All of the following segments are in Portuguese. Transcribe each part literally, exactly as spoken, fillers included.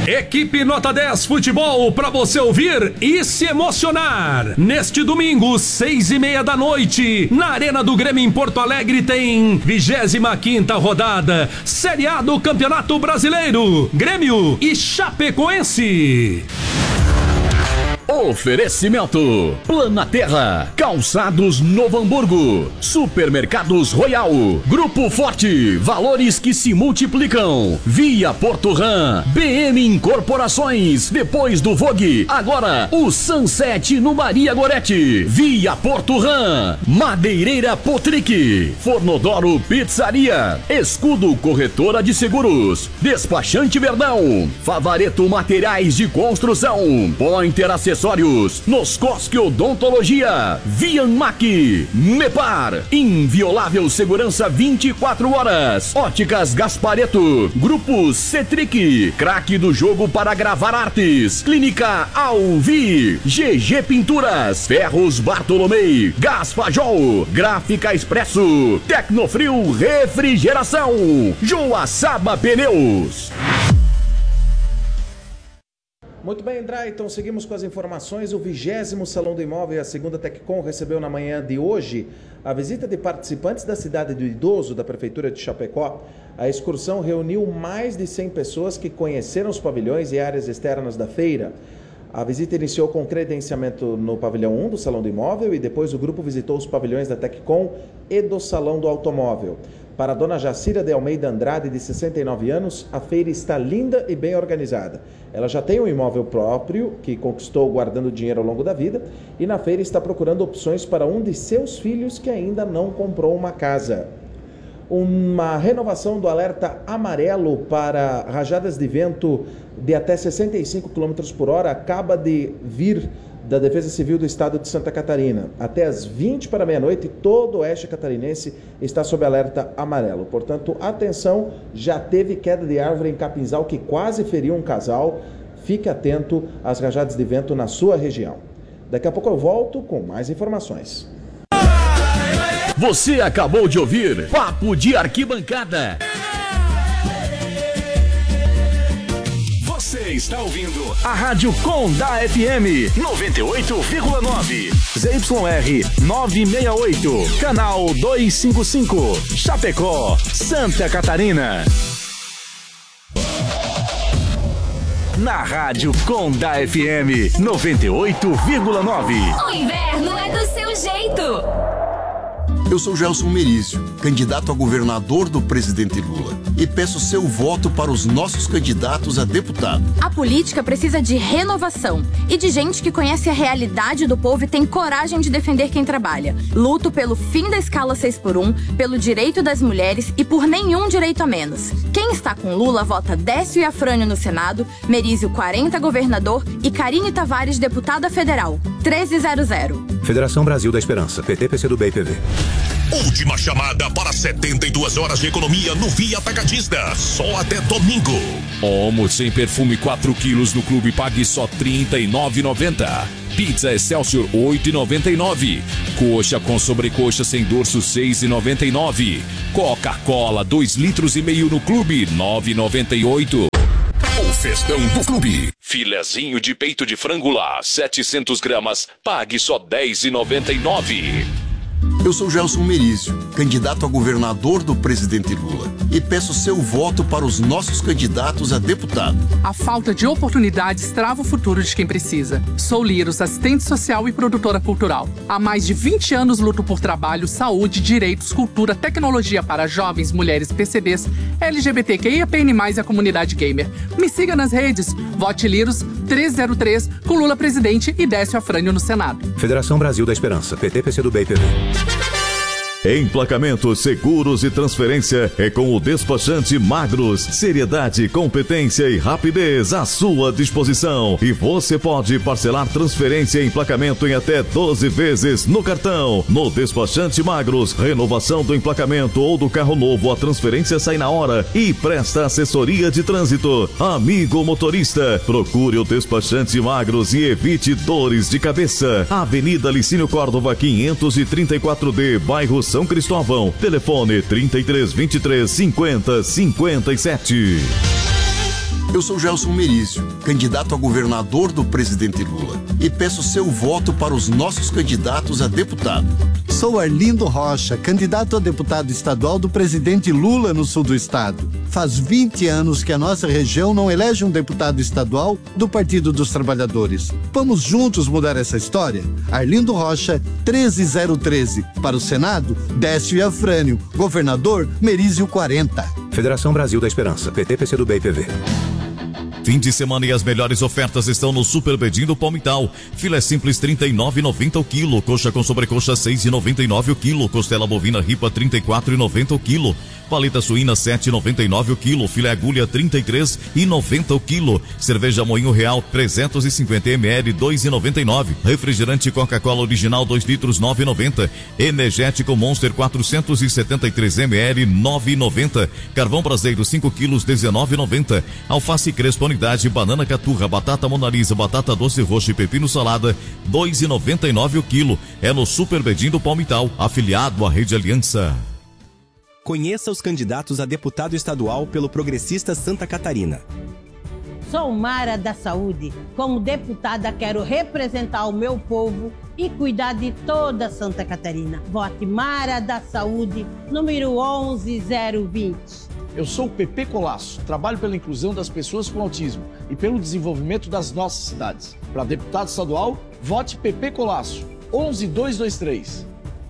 Equipe Nota dez Futebol para você ouvir e se emocionar. Neste domingo, seis e meia da noite, na Arena do Grêmio em Porto Alegre tem vigésima quinta rodada, Série A do Campeonato Brasileiro, Grêmio e Chapecoense. Oferecimento: Planaterra, Calçados Novo Hamburgo, Supermercados Royal, Grupo Forte, valores que se multiplicam, Via Porto Ram, B M Incorporações, depois do Vogue, agora o Sunset no Maria Goretti, Via Porto Ram, Madeireira Potric, Fornodoro Pizzaria, Escudo Corretora de Seguros, Despachante Verdão, Favareto Materiais de Construção, Pointer Acessórios, Noscosque Odontologia, Vianmac, Mepar, Inviolável Segurança vinte e quatro horas, Óticas Gaspareto, Grupo Cetric, Craque do Jogo para Gravar Artes, Clínica Alvi, G G Pinturas, Ferros Bartolomei, Gás Fajol, Gráfica Expresso, Tecnofrio Refrigeração, Joaçaba Pneus. Muito bem, André, então seguimos com as informações. O vigésimo Salão do Imóvel e a segunda Teccom recebeu na manhã de hoje a visita de participantes da Cidade do Idoso da Prefeitura de Chapecó. A excursão reuniu mais de cem pessoas que conheceram os pavilhões e áreas externas da feira. A visita iniciou com credenciamento no pavilhão um do Salão do Imóvel e depois o grupo visitou os pavilhões da Teccom e do Salão do Automóvel. Para a dona Jacira de Almeida Andrade, de sessenta e nove anos, a feira está linda e bem organizada. Ela já tem um imóvel próprio, que conquistou guardando dinheiro ao longo da vida, e na feira está procurando opções para um de seus filhos que ainda não comprou uma casa. Uma renovação do alerta amarelo para rajadas de vento de até sessenta e cinco quilômetros por hora acaba de vir da Defesa Civil do Estado de Santa Catarina. Até às vinte para meia-noite, todo o oeste catarinense está sob alerta amarelo. Portanto, atenção, já teve queda de árvore em Capinzal que quase feriu um casal. Fique atento às rajadas de vento na sua região. Daqui a pouco eu volto com mais informações. Você acabou de ouvir Papo de Arquibancada. Você está ouvindo a Rádio Condá F M noventa e oito vírgula nove, Z Y R novecentos e sessenta e oito, canal duzentos e cinquenta e cinco, Chapecó, Santa Catarina. Na Rádio Condá F M noventa e oito vírgula nove. O inverno é do seu jeito. Eu sou Gelson Merizio, candidato a governador do presidente Lula, e peço seu voto para os nossos candidatos a deputado. A política precisa de renovação e de gente que conhece a realidade do povo e tem coragem de defender quem trabalha. Luto pelo fim da escala seis por um, pelo direito das mulheres e por nenhum direito a menos. Quem está com Lula vota Décio e Afrânio no Senado, Merizio quarenta governador e Karine Tavares deputada federal. treze zero zero. Federação Brasil da Esperança, P T, P C do B e P V. Última chamada para setenta e duas horas de economia no Via Atacadista. Só até domingo. Omo sem perfume quatro quilos no clube, pague só trinta e nove reais e noventa centavos. Pizza Excelsior oito reais e noventa e nove centavos. Coxa com sobrecoxa sem dorso seis reais e noventa e nove centavos. Coca-Cola dois litros e meio no clube nove reais e noventa e oito centavos. O festão do clube. Filezinho de peito de frango lá, setecentos gramas, pague só dez reais e noventa e nove centavos. Eu sou Gelson Merizio, candidato a governador do presidente Lula, e peço seu voto para os nossos candidatos a deputado. A falta de oportunidades trava o futuro de quem precisa. Sou Liros, assistente social e produtora cultural. Há mais de vinte anos luto por trabalho, saúde, direitos, cultura, tecnologia para jovens, mulheres, P C Ds, L G B T Q I A P N mais, e a comunidade gamer. Me siga nas redes, vote Liros trezentos e três, com Lula presidente e Décio Afrânio no Senado. Federação Brasil da Esperança, P T, P C do B e P V. Emplacamentos, seguros e transferência é com o despachante Magros. Seriedade, competência e rapidez à sua disposição. E você pode parcelar transferência e emplacamento em até doze vezes no cartão. No despachante Magros, renovação do emplacamento ou do carro novo, a transferência sai na hora e presta assessoria de trânsito. Amigo motorista, procure o despachante Magros e evite dores de cabeça. Avenida Licínio Córdova quinhentos e trinta e quatro D, bairro São Cristóvão. Telefone trinta e três, vinte e três, cinquenta, cinquenta e sete. Eu sou Gelson Merizio, candidato a governador do presidente Lula, e peço seu voto para os nossos candidatos a deputado. Sou Arlindo Rocha, candidato a deputado estadual do presidente Lula no sul do estado. Faz vinte anos que a nossa região não elege um deputado estadual do Partido dos Trabalhadores. Vamos juntos mudar essa história? Arlindo Rocha, treze zero treze. Para o Senado, Décio Afrânio. Governador, Merizio quarenta. Federação Brasil da Esperança, P T, P C do B e P V. Fim de semana e as melhores ofertas estão no Super Bedinho do Palmital. Filé simples trinta e nove reais e noventa centavos o quilo. Coxa com sobrecoxa seis reais e noventa e nove centavos o quilo. Costela bovina ripa trinta e quatro reais e noventa centavos o quilo. Paleta suína sete reais e noventa e nove centavos o quilo. Filé agulha trinta e três reais e noventa centavos o quilo. Cerveja Moinho Real trezentos e cinquenta mililitros dois reais e noventa e nove centavos. Refrigerante Coca-Cola original dois litros nove reais e noventa centavos. Energético Monster quatrocentos e setenta e três mililitros nove reais e noventa centavos. Carvão Braseiro cinco quilos dezenove reais e noventa centavos. Alface Crespo unidade, banana caturra, batata monalisa, batata doce roxa e pepino salada dois reais e noventa e nove centavos o quilo. É no Super Bedinho do Palmital, afiliado à Rede Aliança. Conheça os candidatos a deputado estadual pelo Progressista Santa Catarina. Sou Mara da Saúde. Como deputada, quero representar o meu povo e cuidar de toda Santa Catarina. Vote Mara da Saúde, número onze zero vinte. Eu sou o Pepe Colasso, trabalho pela inclusão das pessoas com autismo e pelo desenvolvimento das nossas cidades. Para deputado estadual, vote Pepe Colasso, onze dois dois três.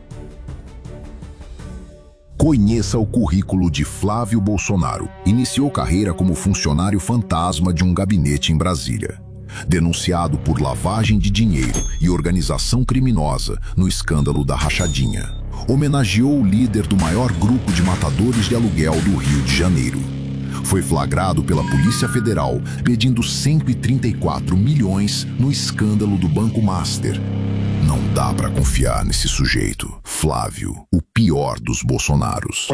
Conheça o currículo de Flávio Bolsonaro. Iniciou carreira como funcionário fantasma de um gabinete em Brasília. Denunciado por lavagem de dinheiro e organização criminosa no escândalo da rachadinha. Homenageou o líder do maior grupo de matadores de aluguel do Rio de Janeiro. Foi flagrado pela Polícia Federal pedindo cento e trinta e quatro milhões no escândalo do Banco Master. Não dá pra confiar nesse sujeito. Flávio, o pior dos Bolsonaros.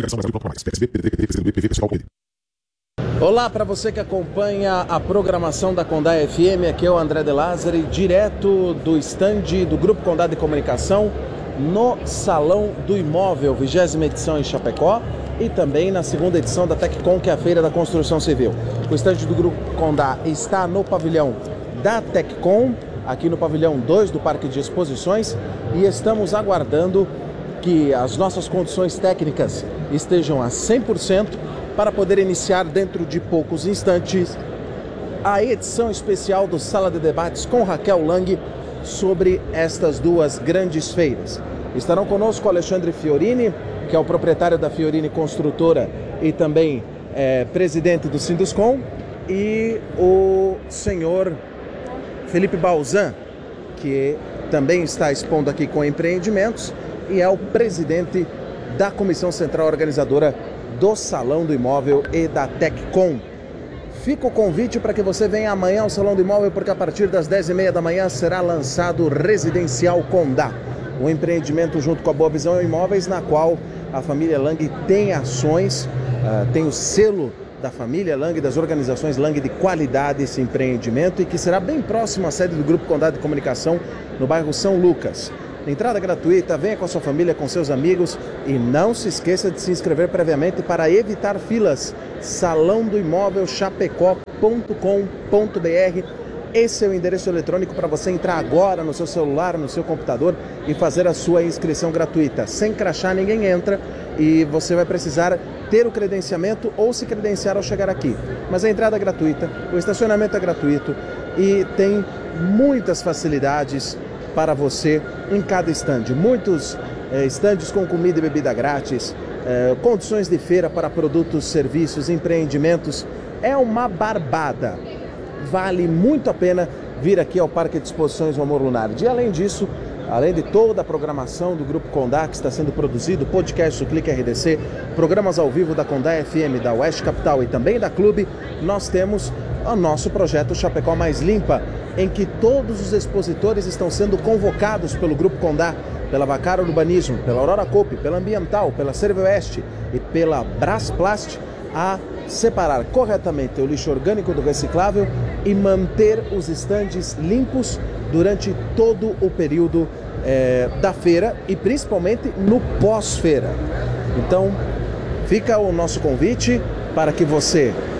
Olá para você que acompanha a programação da Condá F M, aqui é o André De Lázari, direto do estande do Grupo Condá de Comunicação no Salão do Imóvel, vigésima edição em Chapecó, e também na segunda edição da TecCom, que é a Feira da Construção Civil. O estande do Grupo Condá está no pavilhão da TecCom, aqui no pavilhão dois do Parque de Exposições, e estamos aguardando que as nossas condições técnicas estejam a cem por cento para poder iniciar dentro de poucos instantes a edição especial do Sala de Debates com Raquel Lang sobre estas duas grandes feiras. Estarão conosco o Alexandre Fiorini, que é o proprietário da Fiorini Construtora e também é, presidente do Sinduscom, e o senhor Felipe Balzan, que também está expondo aqui com empreendimentos e é o presidente da Comissão Central Organizadora do Salão do Imóvel e da TecCom. Fica o convite para que você venha amanhã ao Salão do Imóvel, porque a partir das dez e meia da manhã será lançado o Residencial Condá, um empreendimento junto com a Boa Visão Imóveis, na qual a família Lang tem ações, uh, tem o selo da família Lang, das organizações Lang de qualidade esse empreendimento, e que será bem próximo à sede do Grupo Condá de Comunicação, no bairro São Lucas. Entrada gratuita, venha com a sua família, com seus amigos, e não se esqueça de se inscrever previamente para evitar filas. salão do imóvel chapecó ponto com ponto br. Esse é o endereço eletrônico para você entrar agora no seu celular, no seu computador e fazer a sua inscrição gratuita. Sem crachá ninguém entra e você vai precisar ter o credenciamento ou se credenciar ao chegar aqui. Mas a entrada é gratuita, o estacionamento é gratuito e tem muitas facilidades para você em cada estande. Muitos eh, estandes com comida e bebida grátis, eh, condições de feira para produtos, serviços, empreendimentos. É uma barbada. Vale muito a pena vir aqui ao Parque de Exposições do Amor Lunardi. E além disso, além de toda a programação do Grupo Condá que está sendo produzido, podcast do Clique R D C, programas ao vivo da Condá F M, da Oeste Capital e também da Clube, nós temos o nosso projeto Chapecó Mais Limpa, em que todos os expositores estão sendo convocados pelo Grupo Condá, pela Vacara Urbanismo, pela Aurora Coop, pela Ambiental, pela Servioeste e pela Brasplast, a separar corretamente o lixo orgânico do reciclável e manter os estandes limpos durante todo o período é, da feira e principalmente no pós-feira. Então, fica o nosso convite para que você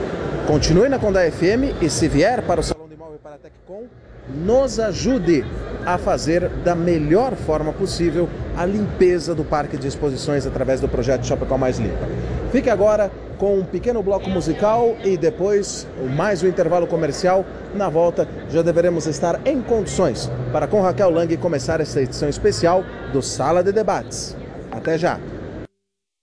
Continue na Condá F M e se vier para o Salão do Imóvel para a Teccom, nos ajude a fazer da melhor forma possível a limpeza do parque de exposições através do projeto Chapecó Mais Limpa. Fique agora com um pequeno bloco musical e depois mais um intervalo comercial. Na volta já deveremos estar em condições para com Raquel Lang começar esta edição especial do Sala de Debates. Até já!